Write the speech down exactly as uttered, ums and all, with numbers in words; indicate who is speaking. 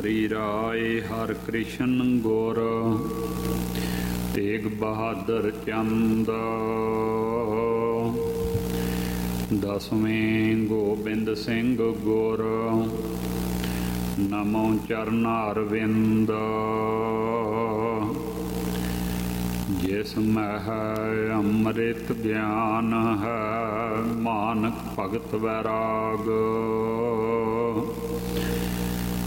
Speaker 1: हरि राय हर कृष्ण गुर तेग बहादुर चंद। दसवें गोबिंद सिंह गुर नमो चरनारविंद। जिसमें है अमृत ज्ञान है मानक भगत वैराग।